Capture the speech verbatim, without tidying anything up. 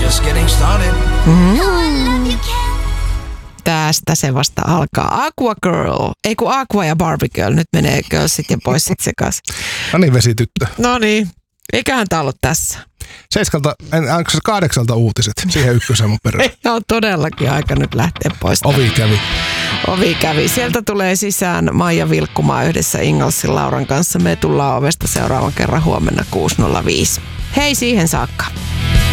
just getting started. Mm. Tästä se vasta alkaa. Aqua Girl. Ei kun Aqua ja Barbie Girl. Nyt menee girlsit ja boysit sekas. No niin, vesityttö. No niin. Eiköhän tää ollut tässä. Seiskalta, onko se kahdeksalta uutiset? Siihen ykkösen mun perään. Joo, todellakin aika nyt lähteä pois. Ovi kävi. Ovi kävi. Sieltä tulee sisään Maija vilkkumaan yhdessä Ingalsin Lauran kanssa. Me tullaan ovesta seuraavan kerran huomenna kuusi nolla viisi. Hei siihen saakka.